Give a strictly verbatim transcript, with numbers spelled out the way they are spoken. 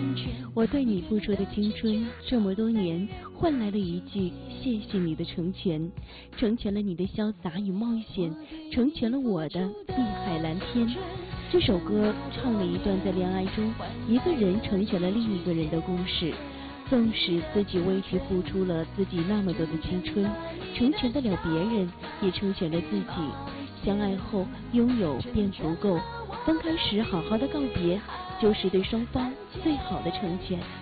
我对你付出的青春这么多年，换来了一句谢谢你的成全，成全了你的潇洒与冒险，成全了我的碧海蓝天。这首歌唱了一段在恋爱中一个人成全了另一个人的故事，纵使自己为之付出了自己那么多的青春，成全得了别人，也成全了自己。相爱后拥有便足够，分开时好好的告别，就是对双方最好的成全。